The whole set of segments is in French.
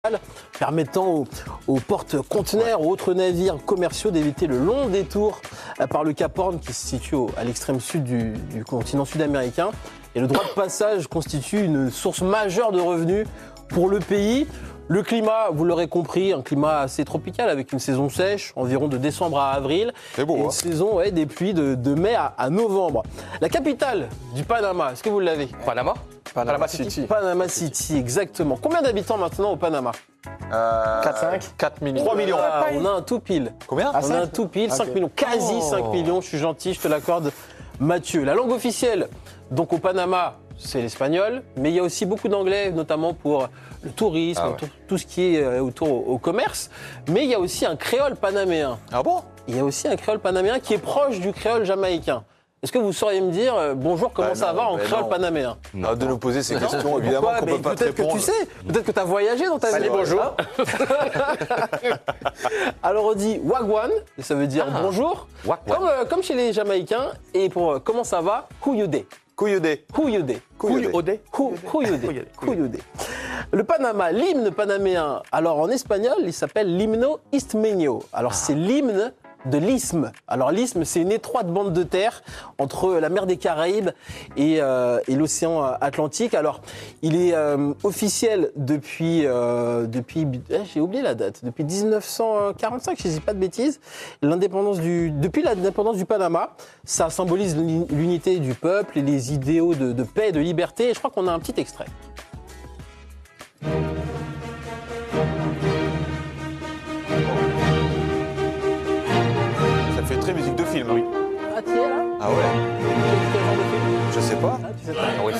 permettant aux porte-conteneurs ou autres navires commerciaux d'éviter le long détour par le Cap Horn qui se situe à l'extrême sud du continent sud-américain. Et le droit de passage constitue une source majeure de revenus pour le pays. Le climat, vous l'aurez compris, un climat assez tropical avec une saison sèche, environ de décembre à avril. C'est beau, et une saison des pluies de mai à novembre. La capitale du Panama, est-ce que vous l'avez ? Panama City. Panama City, exactement. Combien d'habitants maintenant au Panama ? 4 millions. 3 millions. On a un tout pile. Combien ? On a un tout pile, 5 millions, quasi 5 millions, je suis gentil, je te l'accorde Mathieu. La langue officielle, donc au Panama, c'est l'espagnol, mais il y a aussi beaucoup d'anglais, notamment pour le tourisme, tout ce qui est autour au commerce. Mais il y a aussi un créole panaméen. Ah bon ? Il y a aussi un créole panaméen qui est proche du créole jamaïcain. Est-ce que vous sauriez me dire bonjour, comment ça va en créole panaméen ? De nous poser ces questions, évidemment, qu'on ne peut pas te peut-être répondre. que tu sais, peut-être que tu as voyagé dans ta vie. bonjour. Alors on dit wagwan, et ça veut dire bonjour, comme chez les Jamaïcains. Et pour comment ça va, kouyoudé. Couilloudé. Le Panama, l'hymne panaméen, alors en espagnol, il s'appelle l'himno istmeño. Alors c'est l'hymne de l'isthme. Alors l'isthme, c'est une étroite bande de terre entre la mer des Caraïbes et l'océan Atlantique. Alors il est officiel depuis j'ai oublié la date, depuis 1945, je ne dis pas de bêtises, depuis l'indépendance du Panama. Ça symbolise l'unité du peuple et les idéaux de paix et de liberté. Et je crois qu'on a un petit extrait. Ça fait très musique de film. Oui. Ah, tu es là ? Ah ouais. Quel genre de film ? Je sais pas. Tu sais pas. Oui.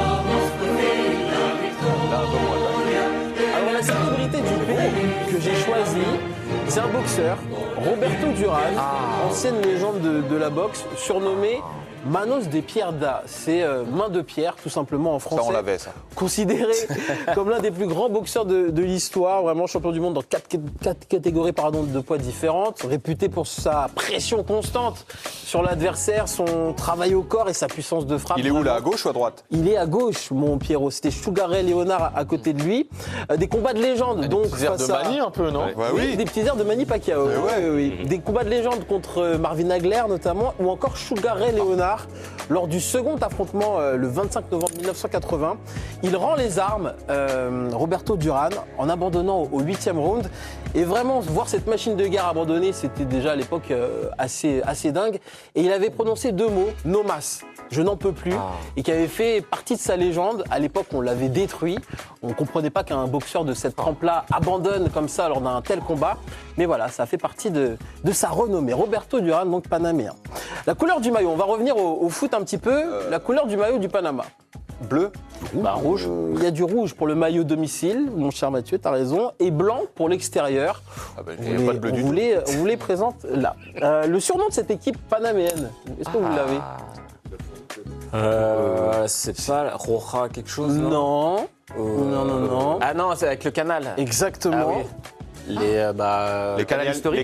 Là, un peu moins, ouais. Alors la célébrité du pays que j'ai choisi, c'est un boxeur, Roberto Duran, ancienne légende de la boxe, surnommé Manos de Pierda. C'est main de pierre, tout simplement en français. Ça, on l'avait, ça. Considéré comme l'un des plus grands boxeurs de l'histoire, vraiment champion du monde dans quatre catégories de poids différentes, réputé pour sa pression constante sur l'adversaire, son travail au corps et sa puissance de frappe. Il est où, là, à gauche ou à droite ? Il est à gauche, mon Pierrot. C'était Sugar Ray Leonard à côté de lui. Des combats de légende. Donc, Des airs de Mani, un peu, non ? Ouais. Oui, des petits airs de Manny Pacquiao. Oui. Des combats de légende contre Marvin Hagler, notamment, ou encore Sugar Ray Leonard. Lors du second affrontement, le 25 novembre 1980, il rend les armes, Roberto Duran, en abandonnant au 8e round. Et vraiment, voir cette machine de guerre abandonnée, c'était déjà à l'époque assez dingue. Et il avait prononcé 2 mots, no mas, je n'en peux plus, et qui avait fait partie de sa légende. À l'époque, on l'avait détruit. On ne comprenait pas qu'un boxeur de cette trempe-là abandonne comme ça lors d'un tel combat. Mais voilà, ça fait partie de sa renommée. Roberto Duran, donc panaméen. La couleur du maillot, on va revenir au foot un petit peu. La couleur du maillot du Panama. Bleu ? Rouge. Il y a du rouge pour le maillot domicile, mon cher Mathieu, tu as raison, et blanc pour l'extérieur. Il n'y a pas de bleu du tout. On vous les présente là. Le surnom de cette équipe panaméenne, est-ce que vous l'avez ? C'est pas Roja quelque chose, Non. Non. Ah non, c'est avec le canal. Exactement. Ah oui. Les Canaliens ?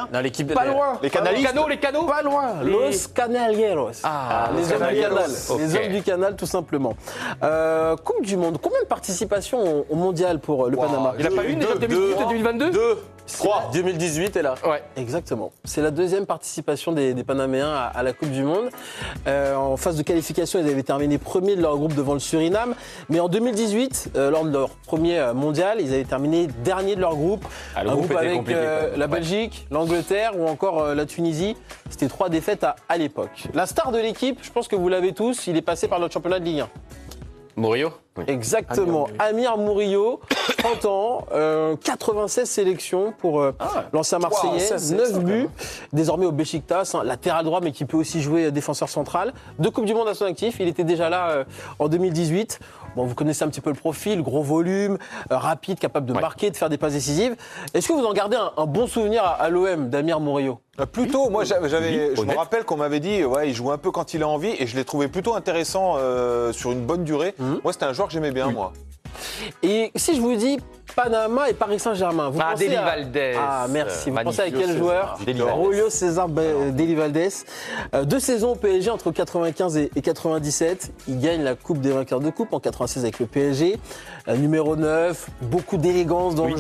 Non, l'équipe Pas loin. Les canalistes ? Les canaux. Pas loin. Los Canalieros. Les hommes du canal. Les hommes du canal, tout simplement. Coupe du Monde. Combien de participations au mondial pour le Panama ? Il n'a pas eu déjà 2018 et 2022 2, 3. 2018 est là. Ouais. Exactement. C'est la deuxième participation des Panaméens à la Coupe du Monde. En phase de qualification, ils avaient terminé premier de leur groupe devant le Suriname. Mais en 2018, lors de leur premier mondial, ils avaient terminé dernier de leur groupe. Un groupe avec la Belgique, l'Angleterre ou encore la Tunisie. C'était 3 défaites à l'époque. La star de l'équipe, je pense que vous l'avez tous, il est passé par notre championnat de Ligue 1. Murillo. Exactement. Amir Murillo, 30 ans, 96 sélections pour l'ancien Marseillais, 9 buts, désormais au Beşiktaş, latéral droit mais qui peut aussi jouer défenseur central. 2 Coupes du Monde à son actif, il était déjà là en 2018. Bon, vous connaissez un petit peu le profil, gros volume, rapide, capable de marquer, de faire des passes décisives. Est-ce que vous en gardez un bon souvenir à l'OM d'Amir Murillo ? Plutôt, moi je me rappelle qu'on m'avait dit il joue un peu quand il a envie et je l'ai trouvé plutôt intéressant sur une bonne durée. Moi c'était un joueur que j'aimais bien, moi. Et si je vous dis Panama et Paris Saint-Germain, vous pensez Deli à... Valdés. Ah, merci. Vous pensez à Magnifique. quel joueur? Julio César Deli Valdés. 2 saisons au PSG entre 95 et 97. Il gagne la Coupe des vainqueurs de coupe en 96 avec le PSG. Numéro 9, beaucoup d'élégance dans le